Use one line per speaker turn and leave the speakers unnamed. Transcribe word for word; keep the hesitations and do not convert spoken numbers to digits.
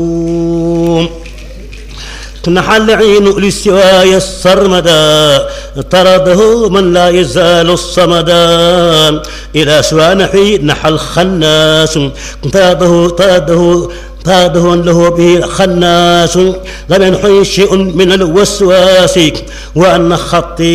نحى العين لسواي السرمدا طرده من لا يزال الصمدا إلى سوى نحي نحى الخناس طاده طاده طاده له به خناس لم ينحي شيء من الوسواس وأن خطي